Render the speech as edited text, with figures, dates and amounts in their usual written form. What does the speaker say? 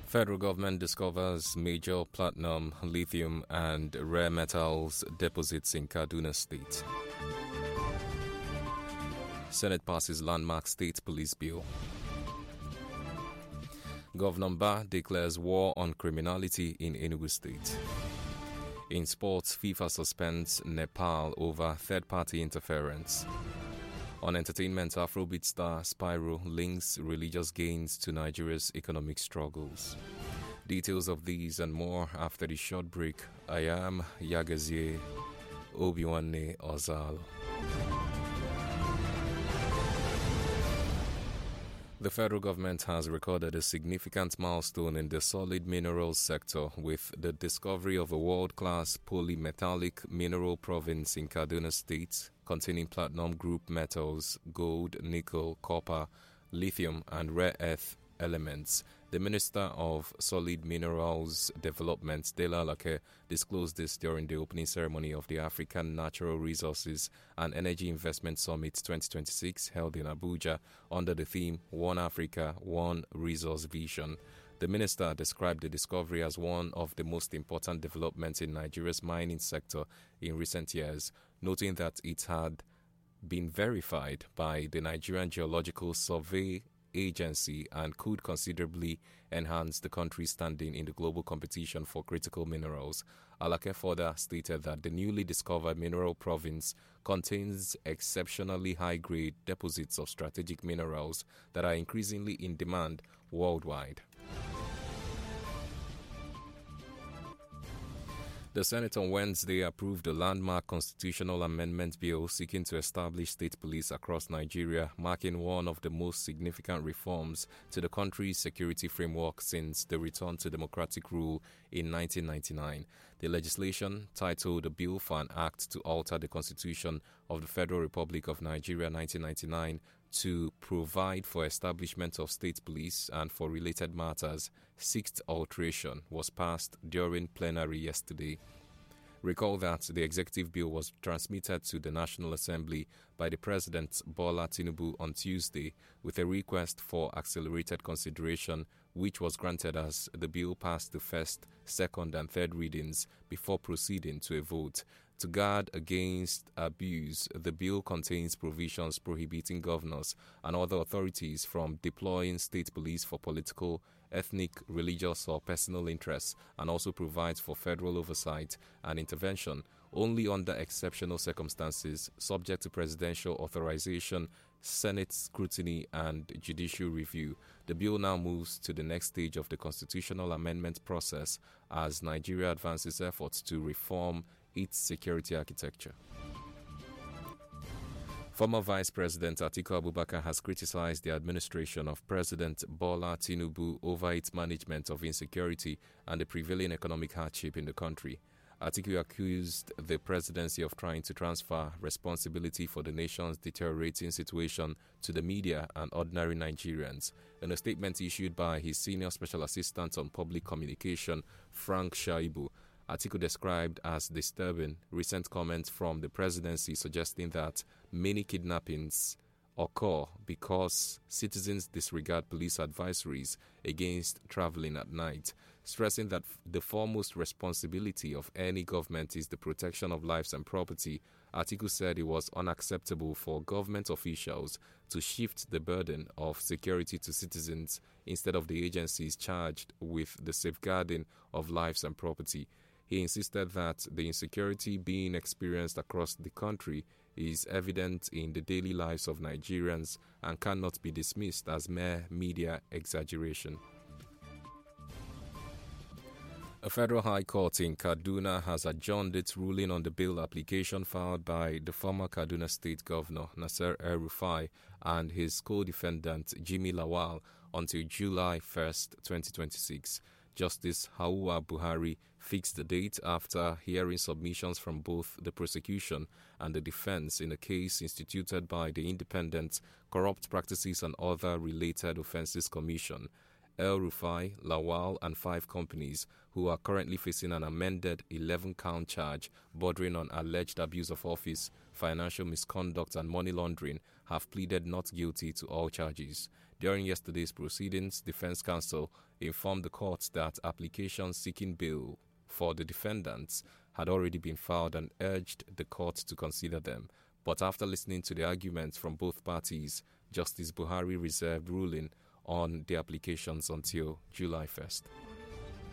Federal government discovers major platinum, lithium and rare metals deposits in Kaduna State. Senate passes landmark state police bill. Governor Mbah declares war on criminality in Enugu State. In sports, FIFA suspends Nepal over third-party interference. On entertainment, Afrobeat star Spyro links religious gains to Nigeria's economic struggles. Details of these and more after the short break. I am Yagazie Obiwanne Ozal. The federal government has recorded a significant milestone in the solid minerals sector with the discovery of a world-class polymetallic mineral province in Kaduna State containing platinum group metals, gold, nickel, copper, lithium and rare earth elements. The Minister of Solid Minerals Development, Dela Alake, disclosed this during the opening ceremony of the African Natural Resources and Energy Investment Summit 2026 held in Abuja under the theme One Africa, One Resource Vision. The minister described the discovery as one of the most important developments in Nigeria's mining sector in recent years, noting that it had been verified by the Nigerian Geological Survey Agency and could considerably enhance the country's standing in the global competition for critical minerals. Alake further stated that the newly discovered mineral province contains exceptionally high-grade deposits of strategic minerals that are increasingly in demand worldwide. The Senate on Wednesday approved a landmark constitutional amendment bill seeking to establish state police across Nigeria, marking one of the most significant reforms to the country's security framework since the return to democratic rule in 1999. The legislation, titled A Bill for an Act to Alter the Constitution of the Federal Republic of Nigeria 1999, to provide for establishment of state police and for related matters, sixth alteration, was passed during plenary yesterday. Recall that the executive bill was transmitted to the National Assembly by the President Bola Tinubu on Tuesday with a request for accelerated consideration, which was granted as the bill passed the first, second and third readings before proceeding to a vote. To guard against abuse, the bill contains provisions prohibiting governors and other authorities from deploying state police for political, ethnic, religious or personal interests, and also provides for federal oversight and intervention only under exceptional circumstances, subject to presidential authorization, Senate scrutiny and judicial review. The bill now moves to the next stage of the constitutional amendment process as Nigeria advances efforts to reform its security architecture. Former Vice President Atiku Abubakar has criticized the administration of President Bola Tinubu over its management of insecurity and the prevailing economic hardship in the country. Atiku accused the presidency of trying to transfer responsibility for the nation's deteriorating situation to the media and ordinary Nigerians. In a statement issued by his senior special assistant on public communication, Frank Shaibu, Atiku described as disturbing recent comments from the presidency suggesting that many kidnappings occur because citizens disregard police advisories against traveling at night, stressing that the foremost responsibility of any government is the protection of lives and property. Atiku said it was unacceptable for government officials to shift the burden of security to citizens instead of the agencies charged with the safeguarding of lives and property. He insisted that the insecurity being experienced across the country is evident in the daily lives of Nigerians and cannot be dismissed as mere media exaggeration. A federal high court in Kaduna has adjourned its ruling on the bail application filed by the former Kaduna State Governor Nasir El-Rufai and his co-defendant Jimmy Lawal until July 1st, 2026. Justice Hauwa Buhari fixed the date after hearing submissions from both the prosecution and the defense in a case instituted by the Independent Corrupt Practices and Other Related Offences Commission. El Rufai, Lawal, and 5 companies who are currently facing an amended 11-count charge bordering on alleged abuse of office, financial misconduct, and money laundering have pleaded not guilty to all charges. During yesterday's proceedings, Defense Counsel informed the court that applications seeking bail for the defendants had already been filed and urged the court to consider them. But after listening to the arguments from both parties, Justice Buhari reserved ruling on the applications until July 1st.